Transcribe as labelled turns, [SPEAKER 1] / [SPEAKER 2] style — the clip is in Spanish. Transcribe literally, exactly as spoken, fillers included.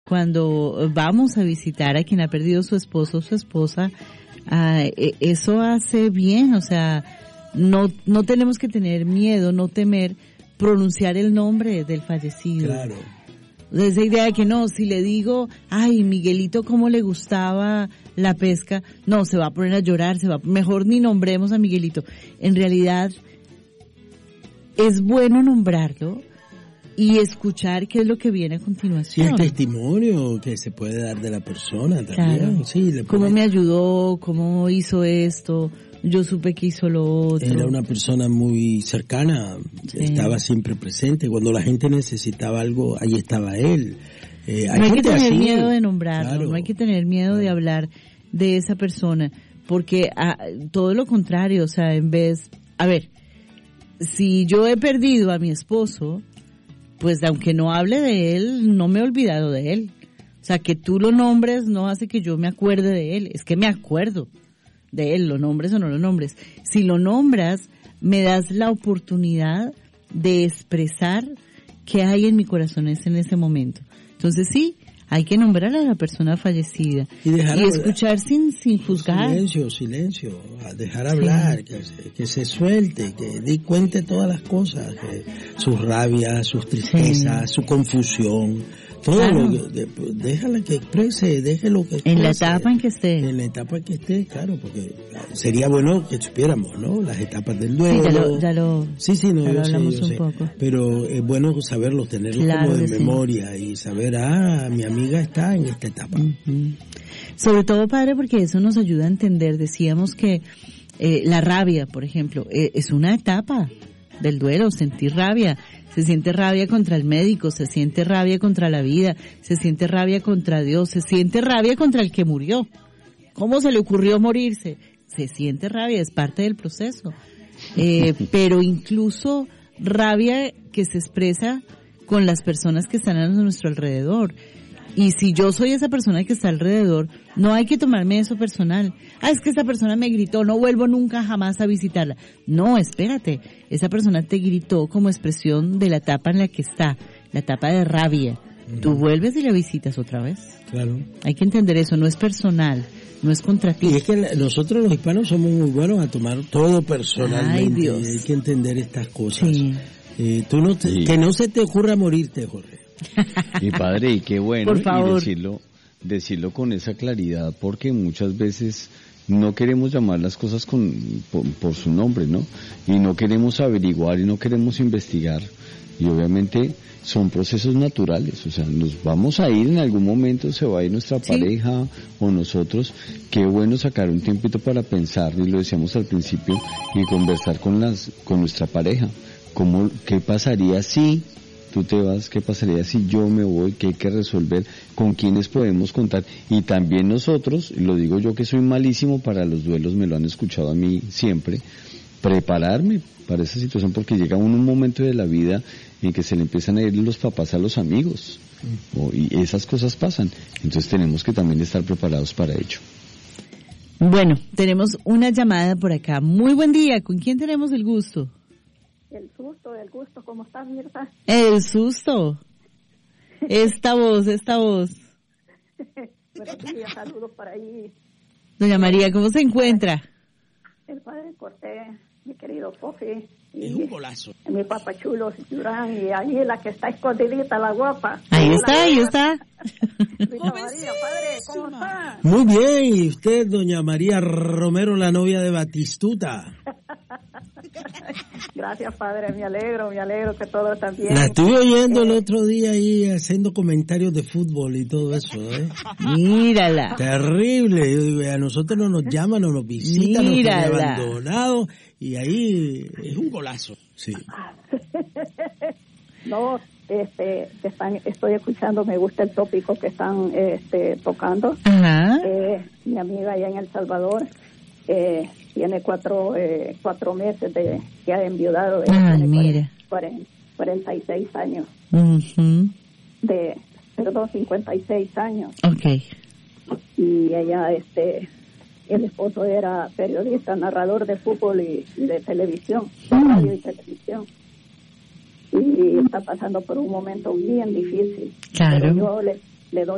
[SPEAKER 1] cuando vamos a visitar a quien ha perdido su esposo o su esposa, uh, eso hace bien, o sea, no, no tenemos que tener miedo, no temer pronunciar el nombre del fallecido.
[SPEAKER 2] Claro.
[SPEAKER 1] Esa idea de que no, si le digo, ay, Miguelito, cómo le gustaba la pesca, no, se va a poner a llorar, se va, mejor ni nombremos a Miguelito. En realidad, es bueno nombrarlo y escuchar qué es lo que viene a continuación.
[SPEAKER 2] Sí, el testimonio que se puede dar de la persona también.
[SPEAKER 1] Claro.
[SPEAKER 2] Sí, le
[SPEAKER 1] cómo
[SPEAKER 2] puede...
[SPEAKER 1] me ayudó, cómo hizo esto, yo supe que hizo lo otro.
[SPEAKER 2] Era una persona muy cercana, sí. Estaba siempre presente. Cuando la gente necesitaba algo, ahí estaba él. Eh, hay
[SPEAKER 1] no hay que tener
[SPEAKER 2] así,
[SPEAKER 1] miedo de nombrarlo,
[SPEAKER 2] claro.
[SPEAKER 1] No hay que tener miedo de hablar de esa persona, porque a, todo lo contrario, o sea, en vez, a ver, si yo he perdido a mi esposo, pues aunque no hable de él, no me he olvidado de él. O sea, que tú lo nombres no hace que yo me acuerde de él, es que me acuerdo de él, lo nombres o no lo nombres. Si lo nombras, me das la oportunidad de expresar qué hay en mi corazón en ese momento. Entonces sí, hay que nombrar a la persona fallecida y, dejar y escuchar sin sin juzgar.
[SPEAKER 2] Silencio, silencio, dejar hablar, sí. que, se, que se suelte, que dé cuenta de todas las cosas, que sus rabias, sus tristezas, sí. Su confusión. Todo
[SPEAKER 1] claro.
[SPEAKER 2] lo que, déjala que exprese, déjelo que exprese.
[SPEAKER 1] En la etapa en que esté.
[SPEAKER 2] En la etapa en que esté, claro, porque sería bueno que supiéramos, ¿no? Las etapas del duelo.
[SPEAKER 1] Sí, ya lo, ya lo,
[SPEAKER 2] sí, sí, no,
[SPEAKER 1] ya lo
[SPEAKER 2] yo
[SPEAKER 1] hablamos
[SPEAKER 2] sé, yo
[SPEAKER 1] un
[SPEAKER 2] sé.
[SPEAKER 1] poco.
[SPEAKER 2] Pero es bueno saberlos, tenerlos
[SPEAKER 1] claro
[SPEAKER 2] como de
[SPEAKER 1] sí.
[SPEAKER 2] memoria y saber, ah, mi amiga está en esta etapa.
[SPEAKER 1] Uh-huh. Sobre todo, padre, porque eso nos ayuda a entender. Decíamos que eh, la rabia, por ejemplo, eh, es una etapa del duelo, sentir rabia. Se siente rabia contra el médico, se siente rabia contra la vida, se siente rabia contra Dios, se siente rabia contra el que murió. ¿Cómo se le ocurrió morirse? Se siente rabia, es parte del proceso. Eh, pero incluso rabia que se expresa con las personas que están a nuestro alrededor. Y si yo soy esa persona que está alrededor, no hay que tomarme eso personal. Ah, es que esa persona me gritó, no vuelvo nunca jamás a visitarla. No, espérate, esa persona te gritó como expresión de la etapa en la que está, la etapa de rabia. Uh-huh. Tú vuelves y la visitas otra vez.
[SPEAKER 2] Claro.
[SPEAKER 1] Hay que entender eso, no es personal, no es contra ti.
[SPEAKER 2] Y es que nosotros los hispanos somos muy buenos a tomar todo personalmente.
[SPEAKER 1] Ay, Dios.
[SPEAKER 2] Hay que entender estas cosas.
[SPEAKER 1] Sí.
[SPEAKER 2] Eh, tú no te, sí. Que no se te ocurra morirte, Jorge.
[SPEAKER 3] Mi padre, y qué bueno,
[SPEAKER 1] por favor.
[SPEAKER 3] Y decirlo, decirlo con esa claridad, porque muchas veces no queremos llamar las cosas con, por, por su nombre, ¿no? Y no queremos averiguar y no queremos investigar. Y obviamente son procesos naturales, o sea, nos vamos a ir en algún momento, se va a ir nuestra ¿sí? pareja o nosotros. Qué bueno sacar un tiempito para pensar, y lo decíamos al principio, y conversar con las, con nuestra pareja. ¿Cómo, qué pasaría si tú te vas? ¿Qué pasaría si yo me voy? ¿Qué hay que resolver? ¿Con quiénes podemos contar? Y también nosotros, lo digo yo que soy malísimo para los duelos, me lo han escuchado a mí siempre, prepararme para esa situación, porque llega uno un momento de la vida en que se le empiezan a ir los papás a los amigos, mm. o, y esas cosas pasan. Entonces tenemos que también estar preparados para ello.
[SPEAKER 1] Bueno, tenemos una llamada por acá. Muy buen día, ¿con quién tenemos el gusto?
[SPEAKER 4] El susto, el gusto, ¿cómo estás, Mirta?
[SPEAKER 1] El susto. Esta voz, esta voz.
[SPEAKER 4] Buenos días, saludos por ahí.
[SPEAKER 1] Doña María, ¿cómo se encuentra?
[SPEAKER 4] El padre Cortés, mi querido Fofi.
[SPEAKER 2] Es un golazo.
[SPEAKER 4] Mi papá chulo, Durán, y ahí la que está escondidita, la guapa.
[SPEAKER 1] Ahí está, la ahí está.
[SPEAKER 4] Doña María, padre, ¿cómo está?
[SPEAKER 2] Muy bien, y usted, doña María Romero, la novia de Batistuta.
[SPEAKER 4] Gracias, padre, me alegro, me alegro que todo está bien.
[SPEAKER 2] La estuve oyendo eh, el otro día ahí haciendo comentarios de fútbol y todo eso, ¿eh?
[SPEAKER 1] Mírala.
[SPEAKER 2] Terrible. Yo digo, a nosotros no nos llaman, no nos visitan, nos tienen abandonados, y ahí es un golazo. Sí.
[SPEAKER 4] No, este, están, estoy escuchando, me gusta el tópico que están este, tocando.
[SPEAKER 1] Ajá.
[SPEAKER 4] Eh, mi amiga allá en El Salvador eh, tiene cuatro eh, cuatro meses de que ha enviudado.
[SPEAKER 1] Ah, mira.
[SPEAKER 4] cuarenta y seis años.
[SPEAKER 1] Uh-huh.
[SPEAKER 4] De, perdón, cincuenta y seis años.
[SPEAKER 1] Okay.
[SPEAKER 4] Y ella, este, el esposo era periodista, narrador de fútbol y, y de televisión, de uh-huh. radio y televisión. Y está pasando por un momento bien difícil.
[SPEAKER 1] Claro.
[SPEAKER 4] Pero yo le, le doy